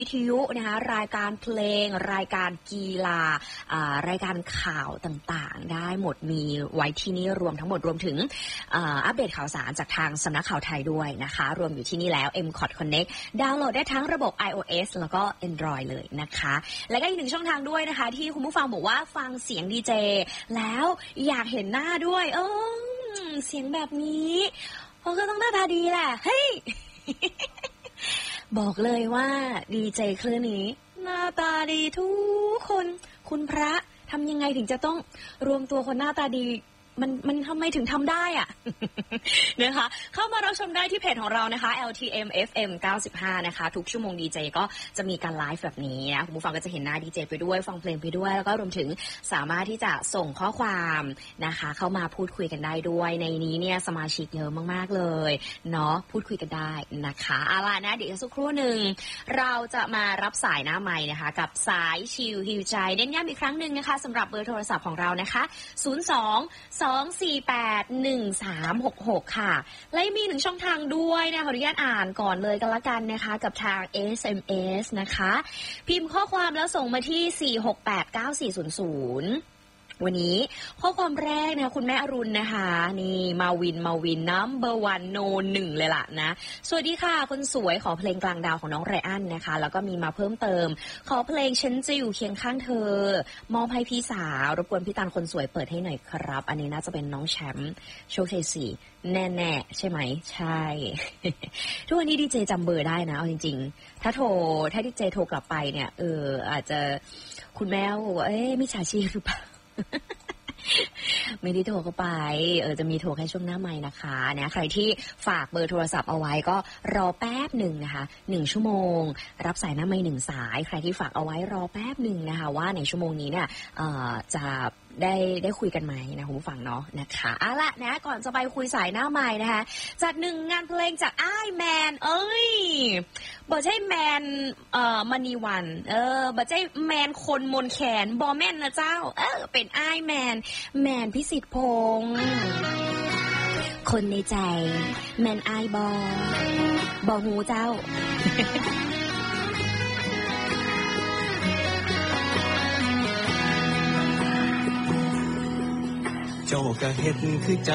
วิทยุนะคะรายการเพลงรายการกีฬารายการข่าวต่างๆได้หมดมีไว้ที่นี่รวมทั้งหมดรวมถึงอัปเดตข่าวสารจากทางสำนักข่าวไทยด้วยนะคะรวมอยู่ที่นี่แล้ว MCOT Connect ดาวน์โหลดได้ทั้งระบบ iOS แล้วก็ Android เลยนะคะและก็อีกหนึ่งช่องทางด้วยนะคะที่คุณผู้ฟังบอกว่าฟังเสียงดีเจแล้วอยากเห็นหน้าด้วยเสียงแบบนี้ก็ต้องหน้าตาดีแหละเฮ้ย บอกเลยว่าดีเจคลื่นนี้หน้าตาดีทุกคนคุณพระทำยังไงถึงจะต้องรวมตัวคนหน้าตาดีมันทำไมถึงทำได้อ่ะ นะคะเข้ามารับชมได้ที่เพจของเรานะคะ LTM FM 95นะคะทุกชั่วโมงดีเจก็จะมีการไลฟ์แบบนี้นะคุณผู้ฟังก็จะเห็นหน้าดีเจไปด้วยฟังเพลงไปด้วยแล้วก็รวมถึงสามารถที่จะส่งข้อความนะคะเข้ามาพูดคุยกันได้ด้วยในนี้เนี่ยสมาชิกเยอะมากๆเลยเนาะพูดคุยกันได้นะคะเอาล่ะนะเดี๋ยวสักครู่หนึ่งเราจะมารับสายหน้าไมค์นะคะกับสายชิลฮิวใจเน้นย้ำอีกครั้งหนึ่งนะคะสำหรับเบอร์โทรศัพท์ของเรานะคะ02-248-1366 ค่ะและมีหนึ่งช่องทางด้วยนะขออนุญาตอ่านก่อนเลยกันละกันนะคะกับทาง SMS นะคะพิมพ์ข้อความแล้วส่งมาที่4689400วันนี้ข้อความแรกนะคุณแม่อรุณนะคะนี่มาวินnumber one no 1เลยล่ะนะสวัสดีค่ะคนสวยขอเพลงกลางดาวของน้องไรอันนะคะแล้วก็มีมาเพิ่มเติมขอเพลงฉันจะอยู่เคียงข้างเธอมอบให้พี่สาวรบกวนพี่ตาลคนสวยเปิดให้หน่อยครับอันนี้น่าจะเป็นน้องแชมป์โชคชัย4แน่ๆใช่ไหมใช่ ทุกวันนี้ดีเจจำเบอร์ได้นะเอาจริงๆถ้าดีเจโทรกลับไปเนี่ยอาจจะคุณแม่บอกว่ามิจฉาชีพหรือเปล่าไม่ได้โทรเข้าไปจะมีโทรแค่ช่วงหน้าไมค์นะคะนะใครที่ฝากเบอร์โทรศัพท์เอาไว้ก็รอแป๊บหนึ่งนะคะ1ชั่วโมงรับสายหน้าไมค์1สายใครที่ฝากเอาไว้รอแป๊บหนึ่งนะคะว่าในชั่วโมงนี้เนี่ยจะได้คุยกันไหมนะคุณผู้ฟังเนาะนะคะเอาล่ะนะก่อนจะไปคุยสายหน้าไมค์นะคะจัด1งานเพลงจากอ้ายแมนบ่ใช่แมนมณีวันบ่ใช่แมนคนมนแขนบอแม่นนะเจ้าเป็นอ้ายแมนพิสิทธิ์พงษ์คนในใจแมนอ้ายบอหูเจ้าเจ้าก็เฮ็ดคือ